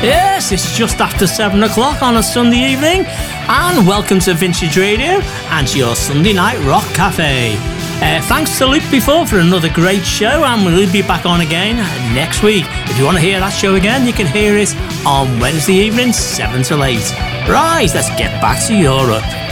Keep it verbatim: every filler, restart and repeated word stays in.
Yes, it's just after seven o'clock on a Sunday evening, and welcome to Vintage Radio and to your Sunday Night Rock Cafe. Uh, thanks to Luke before for another great show, and we'll be back on again next week. If you want to hear that show again, you can hear it on Wednesday evening, seven till eight. Right, let's get back to Europe.